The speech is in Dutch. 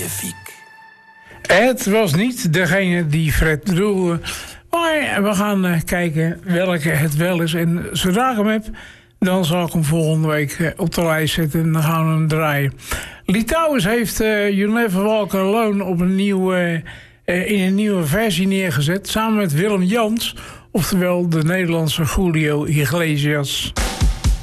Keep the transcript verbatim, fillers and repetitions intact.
Fiek. Het was niet degene die Fred bedoelde. Maar we gaan uh, kijken welke het wel is. En zodra ik hem heb, dan zal ik hem volgende week uh, op de lijst zetten. En dan gaan we hem draaien. Litouwers heeft uh, You Never Walk Alone op een nieuwe, uh, in een nieuwe versie neergezet. Samen met Willem Jans. Oftewel de Nederlandse Julio Iglesias.